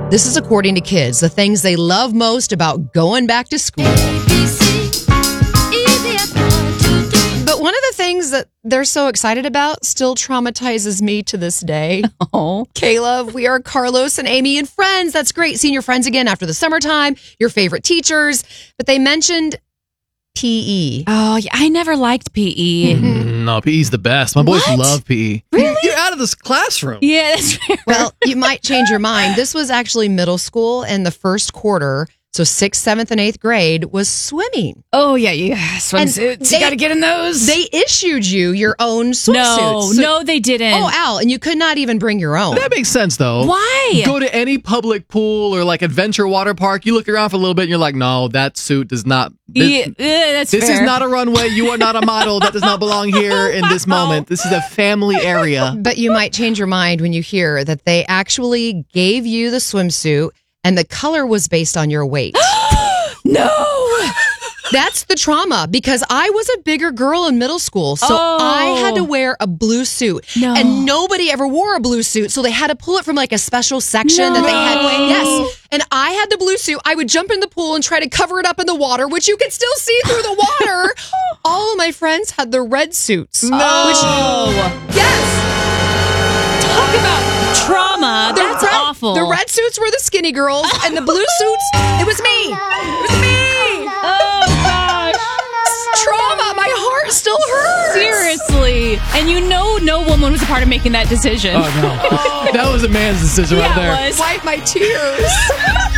This is according to kids, the things they love most about going back to school. But one of the things that they're so excited about still traumatizes me to this day. Oh, Kayla, we are Carlos and Amy and friends. That's great. Seeing your friends again after the summertime, your favorite teachers. But they mentioned PE. Oh, yeah, I never liked PE. No, PE's the best. My boys love PE. Really? You're out of this classroom. Yeah, that's fair. Well, you might change your mind. This was actually middle school, and the first quarter, so 6th, 7th, and 8th grade, was swimming. Oh, yeah. Swimsuits. You got to get in those. They issued you your own swimsuits. No, they didn't. Oh, Al, and you could not even bring your own. That makes sense, though. Why? Go to any public pool or like adventure water park. You look around for a little bit and you're like, no, that suit does not. That's This fair. is not a runway. You are not a model. That does not belong here in this moment. This is a family area. But you might change your mind when you hear that they actually gave you the swimsuit and the color was based on your weight. No. That's the trauma because I was a bigger girl in middle school. So I had to wear a blue suit. No. And nobody ever wore a blue suit. So they had to pull it from like a special section that they had. Yes. And I had the blue suit. I would jump in the pool and try to cover it up in the water, which you could still see through the water. All of my friends had the red suits. No. Yes. Talk about trauma. That's awful. The red suits were the skinny girls, and the blue suits, it was me. It was me. Oh, gosh. Trauma. My heart still hurts. Seriously. And no woman was a part of making that decision. Oh, no. That was a man's decision right there. It was. Wipe my tears.